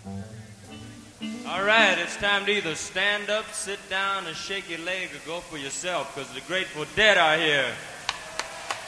All right, it's time to either stand up, sit down, and shake your leg, or go for yourself, because the Grateful Dead are here.